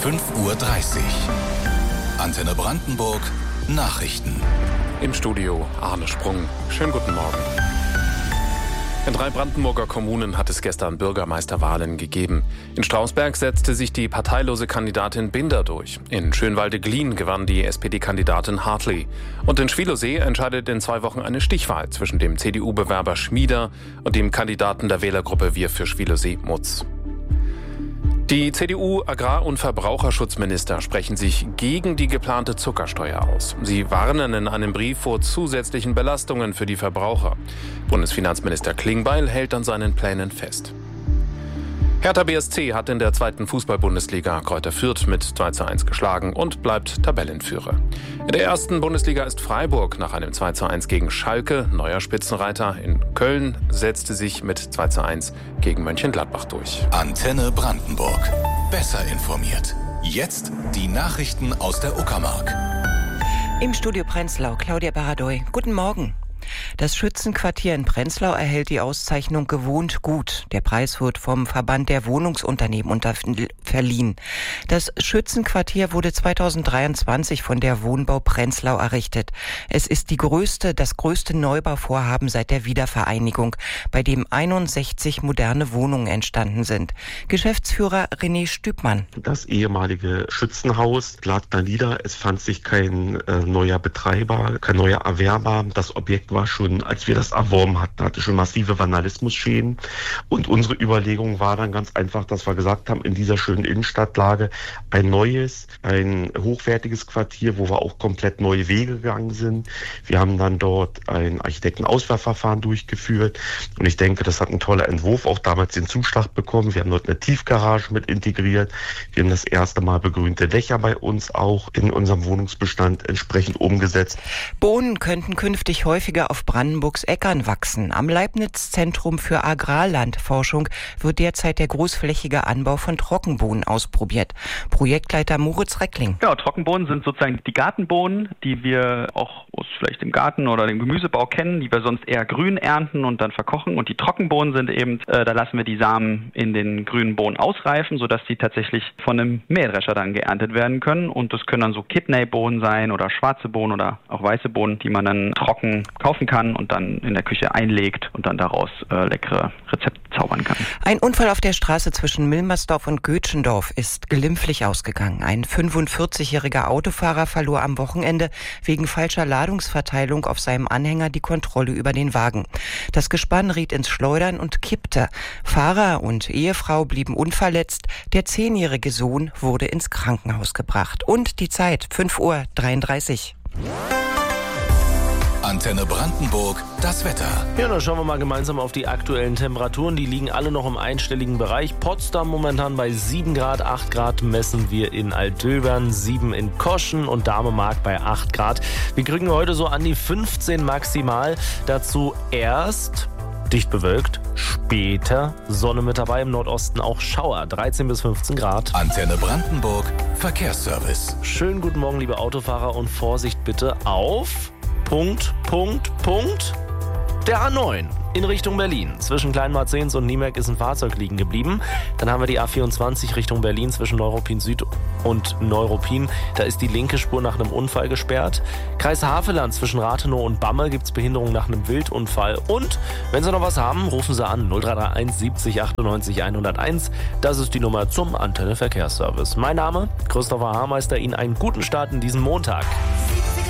5:30 Uhr. Antenne Brandenburg Nachrichten. Im Studio Arne Sprung. Schönen guten Morgen. In 3 Brandenburger Kommunen hat es gestern Bürgermeisterwahlen gegeben. In Strausberg setzte sich die parteilose Kandidatin Binder durch. In Schönwalde-Glien gewann die SPD-Kandidatin Hartley. Und in Schwielowsee entscheidet in 2 Wochen eine Stichwahl zwischen dem CDU-Bewerber Schmieder und dem Kandidaten der Wählergruppe Wir für Schwielowsee Mutz. Die CDU-Agrar- und Verbraucherschutzminister sprechen sich gegen die geplante Zuckersteuer aus. Sie warnen in einem Brief vor zusätzlichen Belastungen für die Verbraucher. Bundesfinanzminister Klingbeil hält an seinen Plänen fest. Hertha BSC hat in der 2. Fußball-Bundesliga Greuther Fürth mit 2:1 geschlagen und bleibt Tabellenführer. In der 1. Bundesliga ist Freiburg nach einem 2:1 gegen Schalke neuer Spitzenreiter. In Köln setzte sich mit 2:1 gegen Mönchengladbach durch. Antenne Brandenburg. Besser informiert. Jetzt die Nachrichten aus der Uckermark. Im Studio Prenzlau, Claudia Baradoy. Guten Morgen. Das Schützenquartier in Prenzlau erhält die Auszeichnung Gewohnt gut. Der Preis wird vom Verband der Wohnungsunternehmen verliehen. Das Schützenquartier wurde 2023 von der Wohnbau Prenzlau errichtet. Es ist das größte Neubauvorhaben seit der Wiedervereinigung, bei dem 61 moderne Wohnungen entstanden sind. Geschäftsführer René Stübmann. Das ehemalige Schützenhaus lag da nieder. Es fand sich kein neuer Betreiber, kein neuer Erwerber. Das Objekt war schon, als wir das erworben hatten, hatte schon massive Vandalismusschäden. Und unsere Überlegung war dann ganz einfach, dass wir gesagt haben, in dieser schönen Innenstadtlage ein neues, ein hochwertiges Quartier, wo wir auch komplett neue Wege gegangen sind. Wir haben dann dort ein Architektenauswahlverfahren durchgeführt. Und ich denke, das hat ein toller Entwurf auch damals den Zuschlag bekommen. Wir haben dort eine Tiefgarage mit integriert. Wir haben das erste Mal begrünte Dächer bei uns auch in unserem Wohnungsbestand entsprechend umgesetzt. Bohnen könnten künftig häufiger auf Brandenburgs Äckern wachsen. Am Leibniz-Zentrum für Agrarlandforschung wird derzeit der großflächige Anbau von Trockenbohnen ausprobiert. Projektleiter Moritz Reckling. Ja, Trockenbohnen sind sozusagen die Gartenbohnen, die wir auch aus vielleicht dem Garten oder dem Gemüsebau kennen, die wir sonst eher grün ernten und dann verkochen. Und die Trockenbohnen sind eben, da lassen wir die Samen in den grünen Bohnen ausreifen, sodass sie tatsächlich von einem Mähdrescher dann geerntet werden können. Und das können dann so Kidneybohnen sein oder schwarze Bohnen oder auch weiße Bohnen, die man dann trocken kaufen kann und dann in der Küche einlegt und dann daraus leckere Rezepte zaubern kann. Ein Unfall auf der Straße zwischen Milmersdorf und Götschendorf ist glimpflich ausgegangen. Ein 45-jähriger Autofahrer verlor am Wochenende wegen falscher Ladungsverteilung auf seinem Anhänger die Kontrolle über den Wagen. Das Gespann riet ins Schleudern und kippte. Fahrer und Ehefrau blieben unverletzt. Der 10-jährige Sohn wurde ins Krankenhaus gebracht. Und die Zeit, 5:33 Uhr. Antenne Brandenburg, das Wetter. Ja, dann schauen wir mal gemeinsam auf die aktuellen Temperaturen. Die liegen alle noch im einstelligen Bereich. Potsdam momentan bei 7 Grad, 8 Grad messen wir in Altdöbern, 7 in Koschen und Damemark bei 8 Grad. Wir kriegen heute so an die 15 maximal. Dazu erst dicht bewölkt, später Sonne mit dabei, im Nordosten auch Schauer, 13 bis 15 Grad. Antenne Brandenburg, Verkehrsservice. Schönen guten Morgen, liebe Autofahrer, und Vorsicht bitte auf der A9 in Richtung Berlin. Zwischen Kleinmarzens und Niemerk ist ein Fahrzeug liegen geblieben. Dann haben wir die A24 Richtung Berlin zwischen Neuruppin Süd und Neuruppin. Da ist die linke Spur nach einem Unfall gesperrt. Kreis Havelland zwischen Rathenow und Bamme gibt es Behinderung nach einem Wildunfall. Und wenn Sie noch was haben, rufen Sie an 0331 70 98 101. Das ist die Nummer zum Antenne Verkehrsservice. Mein Name, Christopher Haarmeister. Ihnen einen guten Start in diesem Montag.